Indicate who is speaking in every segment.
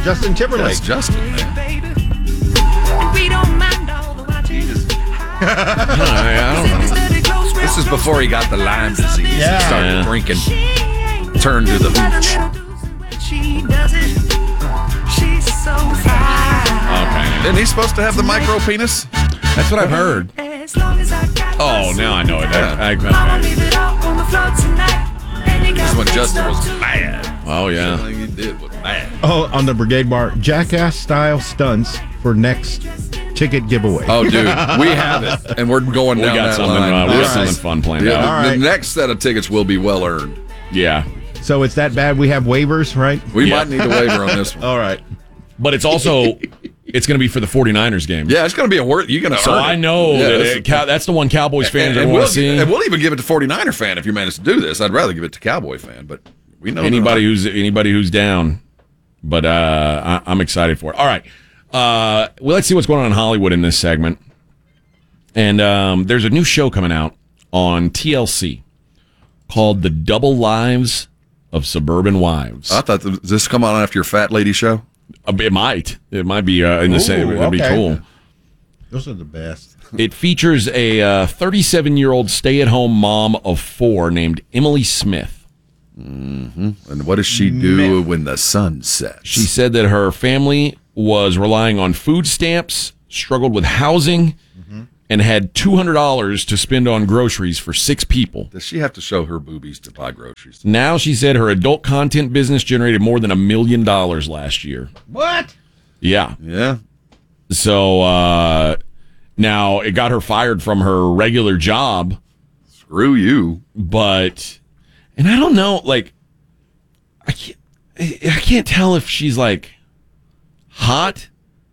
Speaker 1: Justin Timberlake.
Speaker 2: That's Justin, man. I don't know. This is before he got the Lyme disease.
Speaker 1: Yeah.
Speaker 2: He started drinking. Turned to the hooch.
Speaker 3: Okay.
Speaker 2: Isn't he supposed to have the micro penis?
Speaker 3: That's what I've heard. Oh, now I know it.
Speaker 2: This is when Justin was mad.
Speaker 3: Oh, yeah.
Speaker 2: Everything he did was mad.
Speaker 1: Oh, on the Brigade Bar, Jackass-style stunts for next ticket giveaway.
Speaker 2: Oh, dude, we have it, and we're going
Speaker 3: We
Speaker 2: down
Speaker 3: got
Speaker 2: that
Speaker 3: something.
Speaker 2: line.
Speaker 3: We got
Speaker 1: All
Speaker 3: something
Speaker 1: right.
Speaker 3: fun planned
Speaker 2: Yeah,
Speaker 3: out.
Speaker 2: the next set of tickets will be well earned.
Speaker 3: Yeah,
Speaker 1: So it's that bad we have waivers, right?
Speaker 2: We
Speaker 3: Yeah.
Speaker 2: might need a waiver on this one.
Speaker 1: All right.
Speaker 3: but it's also it's going to be for the 49ers game.
Speaker 2: Yeah, it's going to be a word. You're going to
Speaker 3: So
Speaker 2: earn
Speaker 3: I
Speaker 2: it.
Speaker 3: know
Speaker 2: Yeah,
Speaker 3: that that's the one Cowboys fans are
Speaker 2: and
Speaker 3: want
Speaker 2: we'll,
Speaker 3: to see.
Speaker 2: and we'll even give it to 49er fan if you manage to do this. I'd rather give it to Cowboy fan, but we know
Speaker 3: Anybody who's down, but I'm excited for it. All right, well, let's see what's going on in Hollywood in this segment. And there's a new show coming out on TLC called The Double Lives of Suburban Wives.
Speaker 2: I thought, does this come on after your fat lady show?
Speaker 3: It might be in the same. It'd be
Speaker 1: okay.
Speaker 3: cool.
Speaker 1: Those are the best.
Speaker 3: It features a 37-year-old stay-at-home mom of 4 named Emily Smith.
Speaker 2: And what does she do when the sun sets?
Speaker 3: She said that her family was relying on food stamps, struggled with housing, and had $200 to spend on groceries for 6 people.
Speaker 2: Does she have to show her boobies to buy groceries?
Speaker 3: Now she said her adult content business generated more than $1 million last year.
Speaker 1: What?
Speaker 3: Yeah.
Speaker 2: Yeah.
Speaker 3: So now it got her fired from her regular job,
Speaker 2: Screw you.
Speaker 3: but and I don't know, like I can't tell if she's like hot.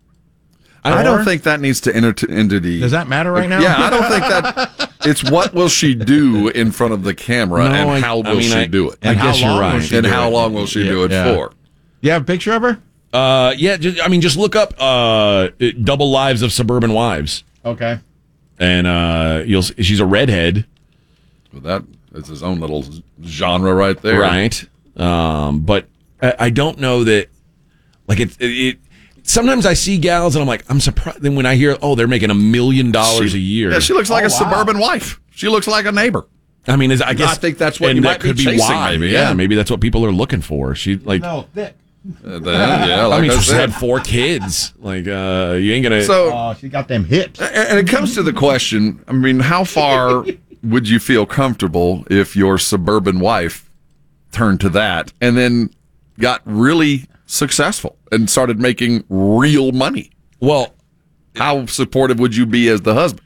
Speaker 2: I don't think that needs to enter into the...
Speaker 1: Does that matter right now?
Speaker 2: Yeah, I don't think that... It's what will she do in front of the camera and how will she do it?
Speaker 1: And
Speaker 3: I guess
Speaker 1: how
Speaker 3: you're
Speaker 1: long will
Speaker 3: right.
Speaker 1: she
Speaker 2: And
Speaker 1: do
Speaker 2: how
Speaker 1: it?
Speaker 2: long will she do it
Speaker 1: Yeah.
Speaker 2: for?
Speaker 1: You have a picture of her?
Speaker 3: Yeah, just look up Double Lives of Suburban Wives,
Speaker 1: Okay.
Speaker 3: and she's a redhead,
Speaker 2: Well, that is his own little genre right there.
Speaker 3: right? But I don't know that. Like it. Sometimes I see gals and I'm like, I'm surprised. Then when I hear, they're making $1 million a year.
Speaker 2: Yeah, she looks like
Speaker 1: Oh,
Speaker 2: a
Speaker 1: wow.
Speaker 2: suburban wife. She looks like a neighbor.
Speaker 3: I mean, I guess
Speaker 2: I think that's what
Speaker 3: and
Speaker 2: you
Speaker 3: that
Speaker 2: might be
Speaker 3: could be
Speaker 2: chasing,
Speaker 3: why.
Speaker 2: maybe,
Speaker 3: Yeah,
Speaker 2: yeah.
Speaker 3: maybe that's what people are looking for. She like.
Speaker 1: No, thick.
Speaker 2: Yeah, like
Speaker 3: I mean,
Speaker 2: I
Speaker 3: she's
Speaker 2: said.
Speaker 3: had 4 kids. Like, you ain't gonna.
Speaker 2: So,
Speaker 1: Oh, she got them hips.
Speaker 2: and it comes to the question, I mean, how far would you feel comfortable if your suburban wife turned to that and then got really successful and started making real money?
Speaker 3: well,
Speaker 2: How supportive would you be as the husband?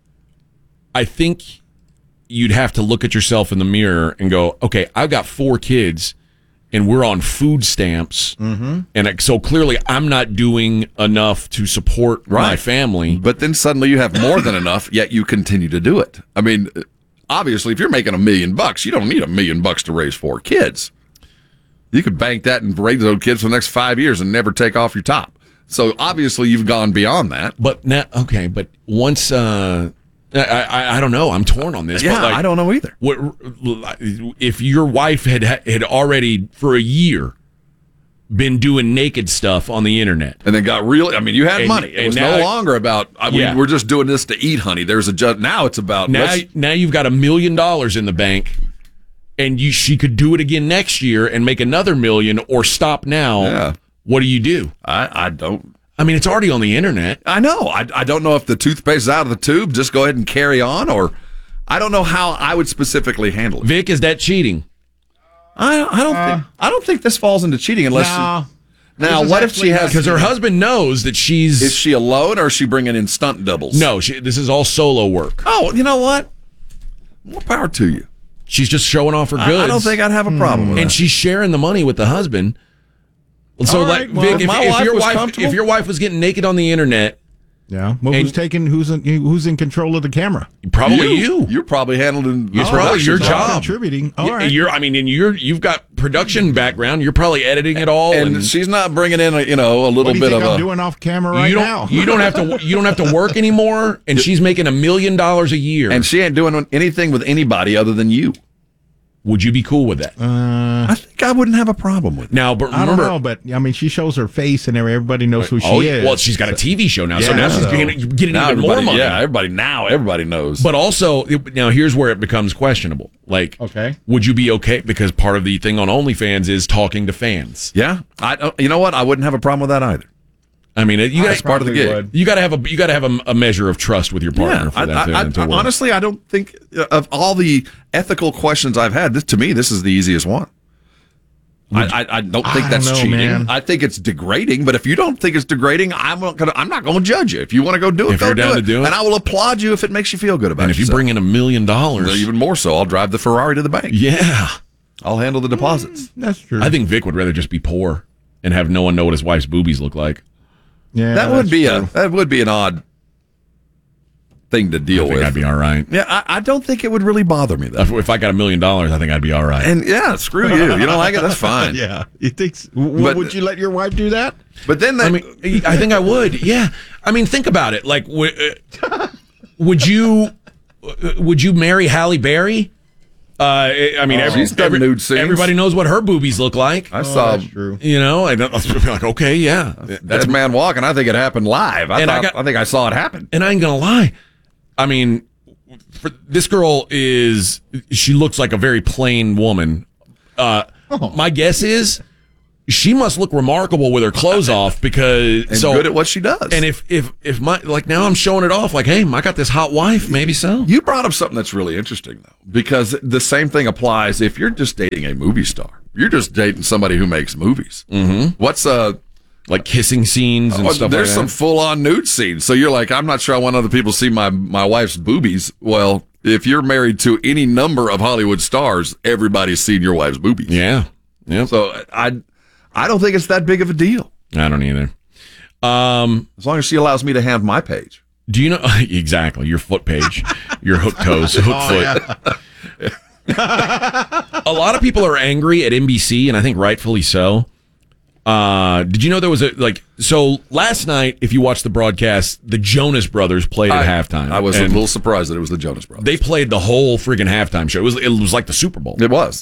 Speaker 3: I think you'd have to look at yourself in the mirror and go, okay, I've got 4 kids and we're on food stamps. Mm-hmm. And so clearly I'm not doing enough to support my family.
Speaker 2: But then suddenly you have more than enough, yet you continue to do it. I mean, obviously, if you're making $1 million, you don't need $1 million to raise 4 kids. You could bank that and raise those kids for the next 5 years and never take off your top. So obviously you've gone beyond that.
Speaker 3: But now, okay, but once, I don't know. I'm torn on this.
Speaker 2: Yeah,
Speaker 3: but like,
Speaker 2: I don't know either.
Speaker 3: If your wife had already for a year been doing naked stuff on the internet,
Speaker 2: And then got real. I mean, you had
Speaker 3: And-
Speaker 2: money. It
Speaker 3: and
Speaker 2: was
Speaker 3: now-
Speaker 2: no longer about.
Speaker 3: Yeah.
Speaker 2: We're just doing this to eat, honey. There's a now. It's about
Speaker 3: now you've got $1 million in the bank, and she could do it again next year and make another $1 million, or stop now.
Speaker 2: Yeah.
Speaker 3: What do you do?
Speaker 2: I don't.
Speaker 3: I mean, it's already on the internet.
Speaker 2: I know. I don't know if the toothpaste is out of the tube. Just go ahead and carry on, or I don't know how I would specifically handle it.
Speaker 3: Vic, is that cheating?
Speaker 2: I don't think this falls into cheating unless.
Speaker 1: No.
Speaker 2: Now,
Speaker 1: This is
Speaker 2: what if she
Speaker 1: actually
Speaker 2: has?
Speaker 3: Because her husband knows that she's
Speaker 2: Is she alone, or is she bringing in stunt doubles?
Speaker 3: no. This is all solo work.
Speaker 2: Oh, you know what? More power to you.
Speaker 3: She's just showing off her goods.
Speaker 2: I don't think I'd have a problem with
Speaker 3: and
Speaker 2: that.
Speaker 3: she's sharing the money with the husband. So,
Speaker 1: All
Speaker 3: like,
Speaker 1: right, well,
Speaker 3: Vic,
Speaker 2: if my wife was comfortable-
Speaker 3: if your wife was getting naked on the internet,
Speaker 1: Yeah. Well, who's in control of the camera?
Speaker 3: probably you.
Speaker 2: You're probably handling.
Speaker 3: It's probably your
Speaker 2: production.
Speaker 3: job.
Speaker 1: Contributing. All right.
Speaker 3: You've got production background. You're probably editing it all,
Speaker 2: And she's not bringing in a little
Speaker 1: what do you
Speaker 2: bit
Speaker 1: think
Speaker 2: of
Speaker 1: I'm
Speaker 2: a.
Speaker 1: doing off camera right
Speaker 3: you
Speaker 1: now?
Speaker 3: don't have to work anymore. And she's making $1 million a year.
Speaker 2: And she ain't doing anything with anybody other than you.
Speaker 3: Would you be cool with that?
Speaker 2: I think I wouldn't have a problem with it.
Speaker 3: Now, but
Speaker 1: I don't
Speaker 3: remember,
Speaker 1: know, but I mean, she shows her face and everybody knows who she is.
Speaker 3: Well, she's got a TV show now, so
Speaker 1: Yeah,
Speaker 3: now she's
Speaker 1: so-
Speaker 3: getting
Speaker 2: Now
Speaker 3: even more money.
Speaker 2: Yeah, everybody knows.
Speaker 3: But also, now here's where it becomes questionable. Like,
Speaker 1: Okay.
Speaker 3: would you be okay? Because part of the thing on OnlyFans is talking to fans.
Speaker 2: yeah, you know what? I wouldn't have a problem with that either.
Speaker 3: I mean, you
Speaker 2: That's
Speaker 3: got
Speaker 2: part of the gig.
Speaker 1: would.
Speaker 3: you got to have a measure of trust with your partner for that to work.
Speaker 2: Honestly, I don't think of all the ethical questions I've had. To me, this is the easiest one. I don't think
Speaker 1: I
Speaker 2: that's
Speaker 1: don't know,
Speaker 2: cheating.
Speaker 1: man.
Speaker 2: I think it's degrading. But if you don't think it's degrading, I'm not going to judge you. If you want to go do it,
Speaker 3: If
Speaker 2: go
Speaker 3: you're down to do it.
Speaker 2: and I will applaud you if it makes you feel good about
Speaker 3: And if you
Speaker 2: yourself.
Speaker 3: bring in $1 million,
Speaker 2: Even more so, I'll drive the Ferrari to the bank.
Speaker 3: yeah,
Speaker 2: I'll handle the deposits.
Speaker 1: That's true.
Speaker 3: I think Vic would rather just be poor and have no one know what his wife's boobies look like.
Speaker 1: yeah,
Speaker 2: That would
Speaker 1: that's
Speaker 2: be an odd thing to deal
Speaker 3: I think
Speaker 2: with.
Speaker 3: I'd be all right.
Speaker 2: Yeah, I don't think it would really bother me though.
Speaker 3: If I got $1 million, I think I'd be all right.
Speaker 2: And yeah, screw you. You don't like it? That's fine.
Speaker 1: Yeah, you think?
Speaker 2: But-
Speaker 1: Would you let your wife do that?
Speaker 2: But then
Speaker 3: I mean, I think I would. Yeah. I mean, think about it. Like, would you marry Halle Berry? I mean,
Speaker 2: she's done nude scenes.
Speaker 3: everybody knows what her boobies look like.
Speaker 2: I saw
Speaker 1: that's true.
Speaker 3: You know, I don't like, okay, yeah,
Speaker 2: That's Man Walking. I think it happened live. I think I saw it happen.
Speaker 3: and I ain't gonna lie. I mean, this girl she looks like a very plain woman. My guess is she must look remarkable with her clothes off because
Speaker 2: And good at what she does.
Speaker 3: And if my like now I'm showing it off like, hey, I got this hot wife, maybe so.
Speaker 2: You brought up something that's really interesting though, because the same thing applies if you're just dating a movie star. You're just dating somebody who makes movies. Mm-hmm. What's
Speaker 3: Like kissing scenes and stuff like that.
Speaker 2: there's some full-on nude scenes. So you're like, I'm not sure I want other people to see my wife's boobies. Well, if you're married to any number of Hollywood stars, everybody's seen your wife's boobies.
Speaker 3: Yeah. Yeah.
Speaker 2: So I don't think it's that big of a deal.
Speaker 3: I don't either.
Speaker 2: As long as she allows me to have my page.
Speaker 3: Do you know exactly your foot page, your hook toes, hook foot? A lot of people are angry at NBC, and I think rightfully so. Did you know there was so last night, if you watched the broadcast, the Jonas Brothers played at halftime.
Speaker 2: I was a
Speaker 3: and
Speaker 2: little surprised that it was the Jonas Brothers.
Speaker 3: They played the whole friggin' halftime show. It was like the Super Bowl.
Speaker 2: It was.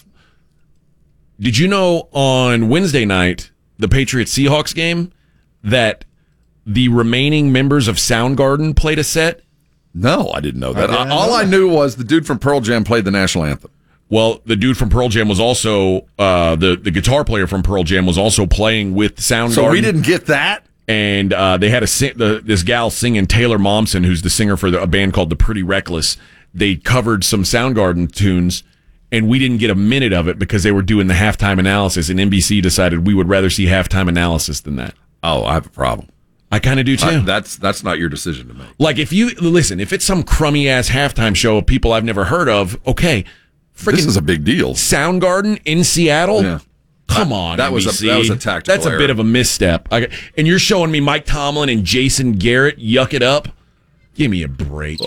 Speaker 3: Did you know on Wednesday night, the Patriots Seahawks game, that the remaining members of Soundgarden played a set?
Speaker 2: No, I didn't know that.
Speaker 1: didn't
Speaker 2: All
Speaker 1: know
Speaker 2: I
Speaker 1: that.
Speaker 2: knew was the dude from Pearl Jam played the national anthem.
Speaker 3: Well, the dude from Pearl Jam was also the guitar player from Pearl Jam was also playing with Soundgarden.
Speaker 2: So we didn't get that?
Speaker 3: And they had this gal singing, Taylor Momsen, who's the singer for a band called The Pretty Reckless. They covered some Soundgarden tunes, and we didn't get a minute of it because they were doing the halftime analysis, and NBC decided we would rather see halftime analysis than that.
Speaker 2: Oh, I have a problem.
Speaker 3: I kind of do too.
Speaker 2: That's not your decision to make.
Speaker 3: Like if it's some crummy ass halftime show of people I've never heard of, okay.
Speaker 2: This is a big deal.
Speaker 3: Soundgarden in Seattle?
Speaker 2: Yeah.
Speaker 3: Come on,
Speaker 2: That was a
Speaker 3: NBC.
Speaker 2: tactical
Speaker 3: That's a
Speaker 2: error.
Speaker 3: bit of a misstep. And you're showing me Mike Tomlin and Jason Garrett yuck it up? Give me a break.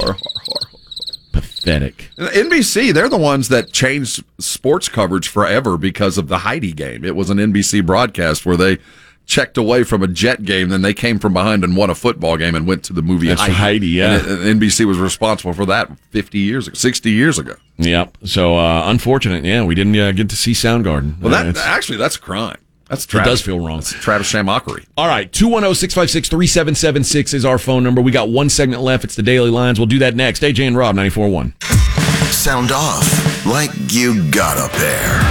Speaker 3: Pathetic.
Speaker 2: NBC, they're the ones that changed sports coverage forever because of the Heidi game. It was an NBC broadcast where they checked away from a Jet game, then they came from behind and won a football game and went to the movie
Speaker 3: That's
Speaker 2: Heidi.
Speaker 3: Heidi, yeah.
Speaker 2: And NBC was responsible for that 60 years ago.
Speaker 3: Yep. So unfortunate. Yeah, we didn't get to see Soundgarden.
Speaker 2: Well,
Speaker 3: It's-
Speaker 2: that's a crime. That's
Speaker 3: it
Speaker 2: Travis.
Speaker 3: does feel wrong.
Speaker 2: That's Travis Shamockery.
Speaker 3: All right, 210-656-3776 is our phone number. We got one segment left. It's the Daily Lines. We'll do that next. AJ and Rob, 94.1.
Speaker 4: Sound off like you got a pair.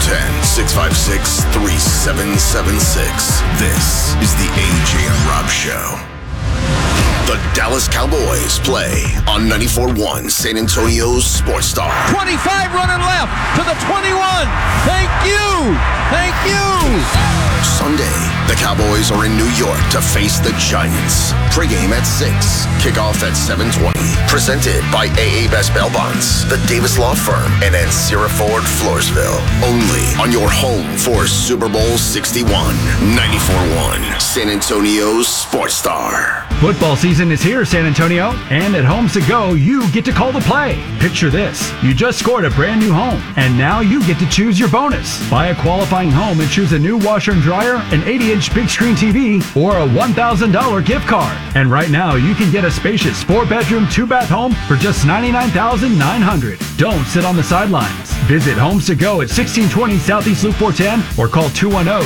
Speaker 4: 210-656-3776. This is the AJ and Rob Show. The Dallas Cowboys play on 94.1 San Antonio's Sports Star.
Speaker 5: 25 running left to the 21. Thank you. Thank you.
Speaker 4: Sunday, the Cowboys are in New York to face the Giants. Pre-game at 6, kickoff at 7:20. Presented by AA Best Bail Bonds, the Davis Law Firm, and Ancira Ford, Floresville. Only on your home for Super Bowl 61. 94.1 San Antonio's Sports Star.
Speaker 6: Football season is here, San Antonio, and at Homes to Go, you get to call the play. Picture this. You just scored a brand new home, and now you get to choose your bonus. Buy a qualifying home and choose a new washer and dryer, an 80-inch big screen TV, or a $1,000 gift card. And right now, you can get a spacious 4-bedroom, 2-bath home for just $99,900. Don't sit on the sidelines. Visit Homes to Go at 1620 Southeast Loop 410 or call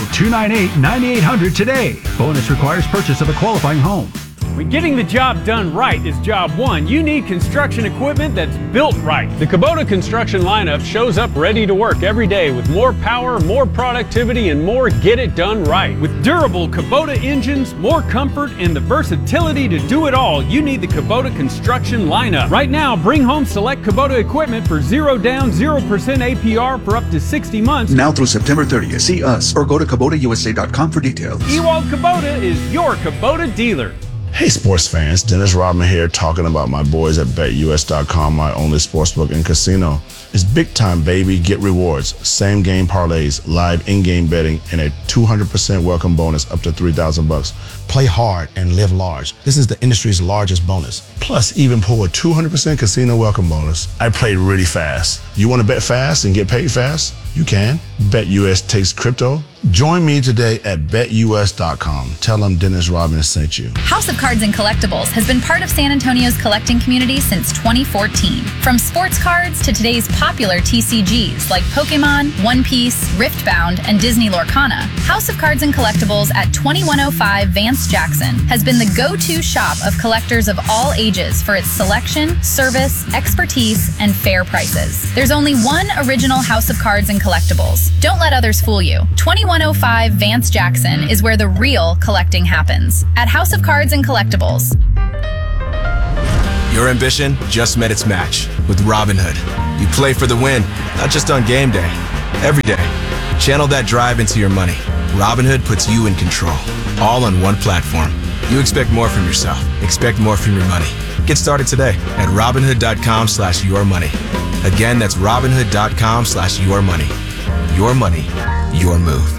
Speaker 6: 210-298-9800 today. Bonus requires purchase of a qualifying home.
Speaker 7: When getting the job done right is job one, you need construction equipment that's built right. The Kubota construction lineup shows up ready to work every day with more power, more productivity, and more get it done right. With durable Kubota engines, more comfort, and the versatility to do it all, you need the Kubota construction lineup. Right now, bring home select Kubota equipment for 0 down, 0% APR for up to 60 months.
Speaker 8: Now through September 30th, see us or go to KubotaUSA.com for details.
Speaker 7: Ewald Kubota is your Kubota dealer.
Speaker 9: Hey sports fans, Dennis Rodman here talking about my boys at BetUS.com, my only sportsbook and casino. It's big time, baby. Get rewards, same game parlays, live in-game betting, and a 200% welcome bonus up to $3,000. Play hard and live large. This is the industry's largest bonus. Plus, even pull a 200% casino welcome bonus. I played really fast. You want to bet fast and get paid fast? You can. BetUS takes crypto. Join me today at BetUS.com. Tell them Dennis Rodman sent you.
Speaker 10: House of Cards and Collectibles has been part of San Antonio's collecting community since 2014. From sports cards to today's popular TCGs like Pokemon, One Piece, Riftbound, and Disney Lorcana, House of Cards and Collectibles at 2105 Vance Jackson has been the go-to shop of collectors of all ages for its selection, service, expertise, and fair prices. There's only one original House of Cards and Collectibles. Don't let others fool you. 2105 Vance Jackson is where the real collecting happens. At House of Cards and Collectibles.
Speaker 11: Your ambition just met its match with Robinhood. You play for the win, not just on game day, every day. Channel that drive into your money. Robinhood puts you in control, all on one platform. You expect more from yourself. Expect more from your money. Get started today at Robinhood.com/yourmoney. Again, that's Robinhood.com/yourmoney. Your money, your move.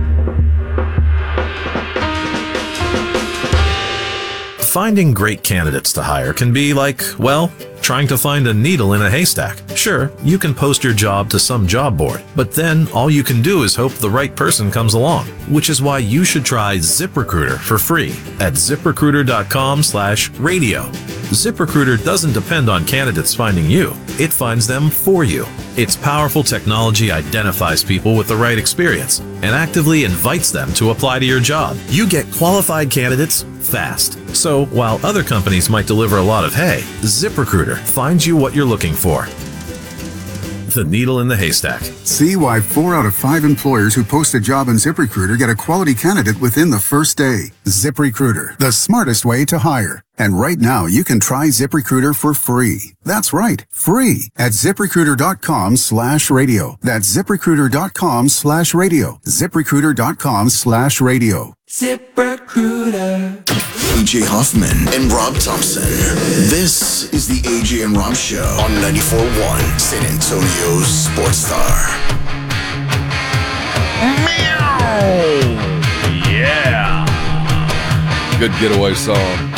Speaker 12: Finding great candidates to hire can be like, well, trying to find a needle in a haystack. Sure, you can post your job to some job board, but then all you can do is hope the right person comes along, which is why you should try ZipRecruiter for free at ZipRecruiter.com/radio. ZipRecruiter doesn't depend on candidates finding you. It finds them for you. Its powerful technology identifies people with the right experience and actively invites them to apply to your job. You get qualified candidates fast. So while other companies might deliver a lot of hay, ZipRecruiter finds you what you're looking for. The needle in the haystack.
Speaker 13: See why 4 out of 5 employers who post a job on ZipRecruiter get a quality candidate within the first day. ZipRecruiter, the smartest way to hire. And right now, you can try ZipRecruiter for free. That's right, free at ZipRecruiter.com/radio. That's ZipRecruiter.com/radio. ZipRecruiter.com/radio.
Speaker 4: ZipRecruiter. AJ Hoffman and Rob Thompson. This is the AJ and Rob Show on 94.1 San Antonio's Sports Star.
Speaker 2: Yeah. Good getaway song.